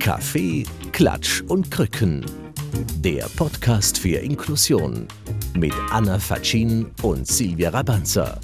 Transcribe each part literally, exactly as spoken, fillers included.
Kaffee, Klatsch und Krücken. Der Podcast für Inklusion mit Anna Fatschin und Silvia Rabanza.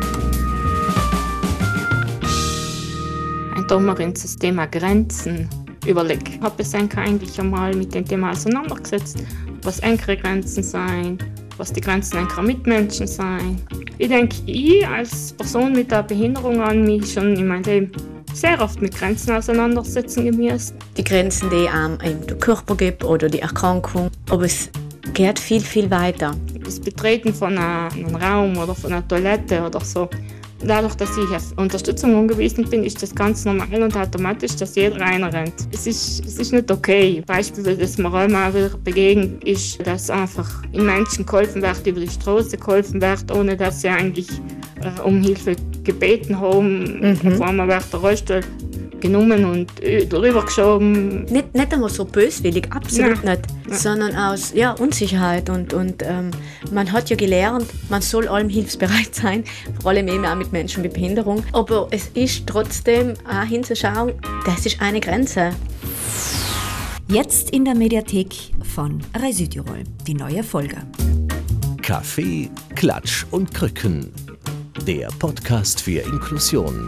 Da haben wir uns das Thema Grenzen überlegt. Ich habe mich eigentlich einmal mit dem Thema auseinandergesetzt, was engere Grenzen sein, was die Grenzen engerer Mitmenschen sein. Ich denke, ich als Person mit einer Behinderung an mich schon in meinem Leben sehr oft mit Grenzen auseinandersetzen gemusst. Die Grenzen, die einem der Körper gibt oder die Erkrankung, aber es geht viel, viel weiter. Das Betreten von einem Raum oder von einer Toilette oder so. Dadurch, dass ich auf Unterstützung angewiesen bin, ist das ganz normal und automatisch, dass jeder reinrennt. Es ist, es ist nicht okay. Beispiel, das mir auch mal wieder begegnet ist, dass einfach in Menschen geholfen wird, über die Straße geholfen wird, ohne dass sie eigentlich äh, um Hilfe gebeten haben. Mhm. Vor allem wird der Rollstuhl genommen und äh, drüber geschoben. Nicht, nicht einmal so böswillig, absolut Nein. nicht, Nein. sondern aus ja, Unsicherheit. Und, und ähm, man hat ja gelernt, man soll allem hilfsbereit sein, vor allem eben auch mit Menschen mit Behinderung. Aber es ist trotzdem auch hinzuschauen, das ist eine Grenze. Jetzt in der Mediathek von Rai Südtirol, die neue Folge. Kaffee, Klatsch und Krücken. Der Podcast für Inklusion.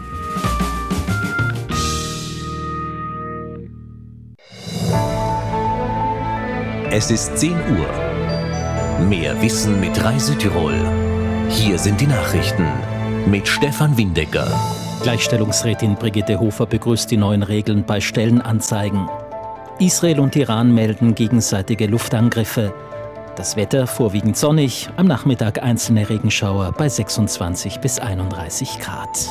Es ist zehn Uhr. Mehr Wissen mit Rai Südtirol. Hier sind die Nachrichten mit Stefan Windecker. Gleichstellungsrätin Brigitte Hofer begrüßt die neuen Regeln bei Stellenanzeigen. Israel und Iran melden gegenseitige Luftangriffe. Das Wetter vorwiegend sonnig, am Nachmittag einzelne Regenschauer bei sechsundzwanzig bis einunddreißig Grad.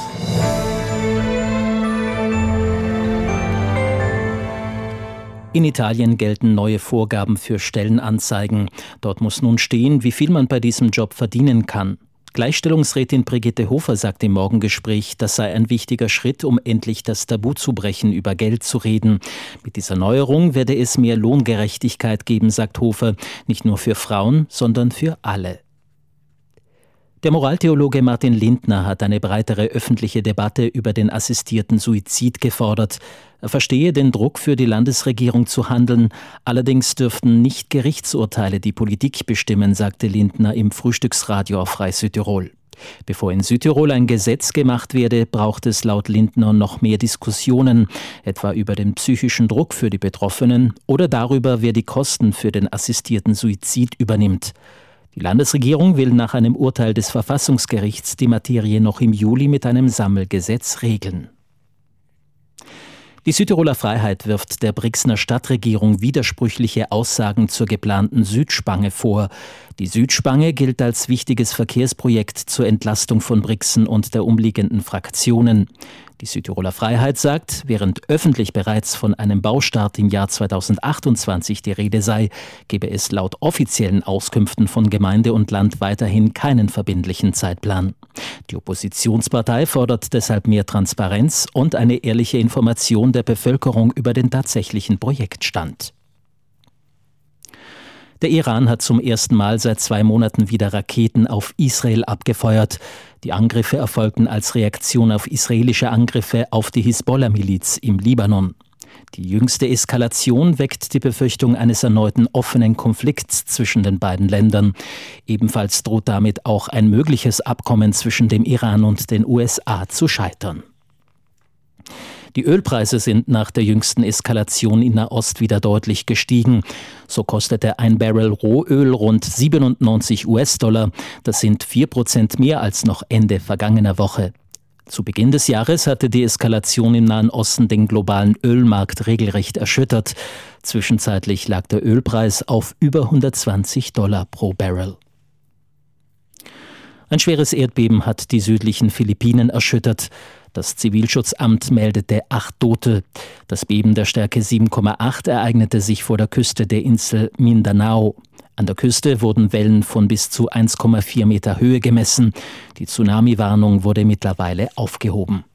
In Italien gelten neue Vorgaben für Stellenanzeigen. Dort muss nun stehen, wie viel man bei diesem Job verdienen kann. Gleichstellungsrätin Brigitte Hofer sagt im Morgengespräch, das sei ein wichtiger Schritt, um endlich das Tabu zu brechen, über Geld zu reden. Mit dieser Neuerung werde es mehr Lohngerechtigkeit geben, sagt Hofer, nicht nur für Frauen, sondern für alle. Der Moraltheologe Martin Lindner hat eine breitere öffentliche Debatte über den assistierten Suizid gefordert. Er verstehe den Druck für die Landesregierung zu handeln, allerdings dürften nicht Gerichtsurteile die Politik bestimmen, sagte Lindner im Frühstücksradio auf Rai Südtirol. Bevor in Südtirol ein Gesetz gemacht werde, braucht es laut Lindner noch mehr Diskussionen, etwa über den psychischen Druck für die Betroffenen oder darüber, wer die Kosten für den assistierten Suizid übernimmt. Die Landesregierung will nach einem Urteil des Verfassungsgerichts die Materie noch im Juli mit einem Sammelgesetz regeln. Die Südtiroler Freiheit wirft der Brixner Stadtregierung widersprüchliche Aussagen zur geplanten Südspange vor. Die Südspange gilt als wichtiges Verkehrsprojekt zur Entlastung von Brixen und der umliegenden Fraktionen. Die Südtiroler Freiheit sagt, während öffentlich bereits von einem Baustart im Jahr zweitausendachtundzwanzig die Rede sei, gebe es laut offiziellen Auskünften von Gemeinde und Land weiterhin keinen verbindlichen Zeitplan. Die Oppositionspartei fordert deshalb mehr Transparenz und eine ehrliche Information der Bevölkerung über den tatsächlichen Projektstand. Der Iran hat zum ersten Mal seit zwei Monaten wieder Raketen auf Israel abgefeuert. Die Angriffe erfolgten als Reaktion auf israelische Angriffe auf die Hisbollah-Miliz im Libanon. Die jüngste Eskalation weckt die Befürchtung eines erneuten offenen Konflikts zwischen den beiden Ländern. Ebenfalls droht damit auch ein mögliches Abkommen zwischen dem Iran und den U S A zu scheitern. Die Ölpreise sind nach der jüngsten Eskalation in Nahost wieder deutlich gestiegen. So kostete ein Barrel Rohöl rund siebenundneunzig US-Dollar. Das sind vier Prozent mehr als noch Ende vergangener Woche. Zu Beginn des Jahres hatte die Eskalation im Nahen Osten den globalen Ölmarkt regelrecht erschüttert. Zwischenzeitlich lag der Ölpreis auf über hundertzwanzig Dollar pro Barrel. Ein schweres Erdbeben hat die südlichen Philippinen erschüttert. Das Zivilschutzamt meldete acht Tote. Das Beben der Stärke sieben Komma acht ereignete sich vor der Küste der Insel Mindanao. An der Küste wurden Wellen von bis zu eins Komma vier Meter Höhe gemessen. Die Tsunami-Warnung wurde mittlerweile aufgehoben.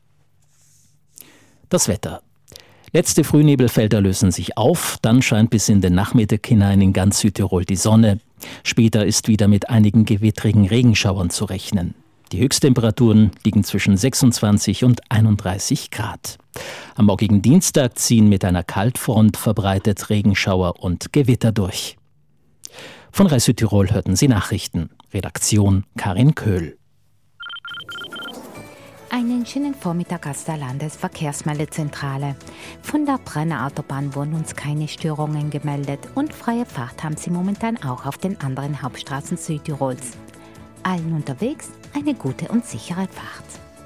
Das Wetter. Letzte Frühnebelfelder lösen sich auf, dann scheint bis in den Nachmittag hinein in ganz Südtirol die Sonne. Später ist wieder mit einigen gewittrigen Regenschauern zu rechnen. Die Höchsttemperaturen liegen zwischen sechsundzwanzig und einunddreißig Grad. Am morgigen Dienstag ziehen mit einer Kaltfront verbreitet Regenschauer und Gewitter durch. Von Rai Südtirol hörten Sie Nachrichten. Redaktion Karin Köhl. Einen schönen Vormittag aus der Landesverkehrsmeldezentrale. Von der Brenner Autobahn wurden uns keine Störungen gemeldet und freie Fahrt haben sie momentan auch auf den anderen Hauptstraßen Südtirols. Allen unterwegs eine gute und sichere Fahrt.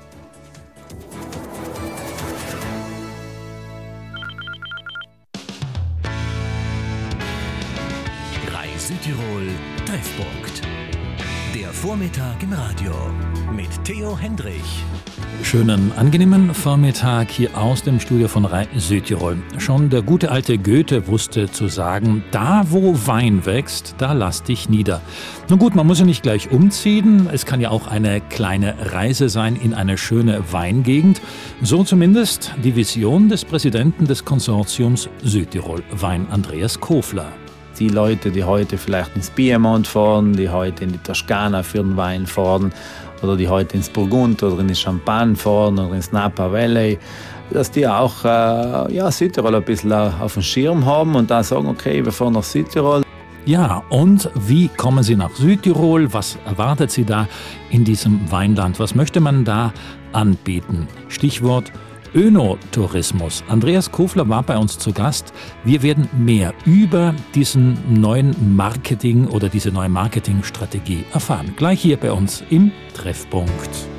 Rai Südtirol Treffpunkt. Der Vormittag im Radio mit Theo Hendrich. Schönen, angenehmen Vormittag hier aus dem Studio von Rai Südtirol. Schon der gute alte Goethe wusste zu sagen, da wo Wein wächst, da lass dich nieder. Nun gut, man muss ja nicht gleich umziehen. Es kann ja auch eine kleine Reise sein in eine schöne Weingegend. So zumindest die Vision des Präsidenten des Konsortiums Südtirol Wein, Andreas Kofler. Die Leute, die heute vielleicht ins Piemont fahren, die heute in die Toskana für den Wein fahren oder die heute ins Burgund oder in die Champagne fahren oder ins Napa Valley, dass die auch äh, ja, Südtirol ein bisschen auf dem Schirm haben und dann sagen, okay, wir fahren nach Südtirol. Ja, und wie kommen Sie nach Südtirol? Was erwartet Sie da in diesem Weinland? Was möchte man da anbieten? Stichwort Önotourismus. Andreas Kofler war bei uns zu Gast. Wir werden mehr über diesen neuen Marketing oder diese neue Marketingstrategie erfahren. Gleich hier bei uns im Treffpunkt.